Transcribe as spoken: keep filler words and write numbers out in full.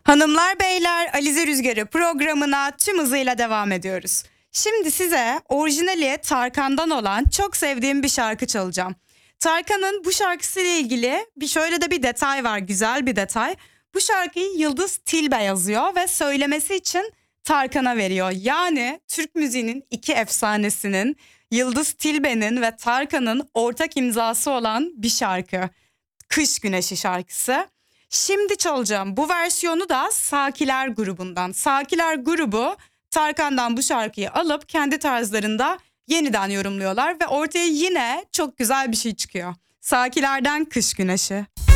Hanımlar beyler, Alize Rüzgarı programına tüm hızıyla devam ediyoruz. Şimdi size orijinali Tarkan'dan olan çok sevdiğim bir şarkı çalacağım. Tarkan'ın bu şarkısıyla ilgili bir şöyle de bir detay var, güzel bir detay. Bu şarkıyı Yıldız Tilbe yazıyor ve söylemesi için Tarkan'a veriyor. Yani Türk müziğinin iki efsanesinin, Yıldız Tilbe'nin ve Tarkan'ın ortak imzası olan bir şarkı. Kış Güneşi şarkısı. Şimdi çalacağım bu versiyonu da Sakiler grubundan. Sakiler grubu Tarkan'dan bu şarkıyı alıp kendi tarzlarında yeniden yorumluyorlar ve ortaya yine çok güzel bir şey çıkıyor. Sakilerden Kış Güneşi.